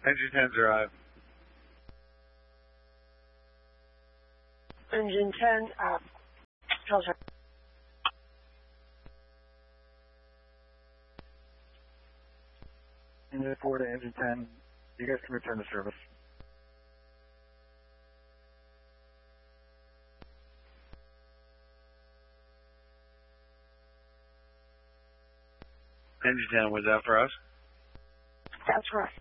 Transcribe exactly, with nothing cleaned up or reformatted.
Engine ten's arrived. Engine ten, uh, tells her. Engine four to engine ten, you guys can return to service. Engine ten, was that for us? That's right.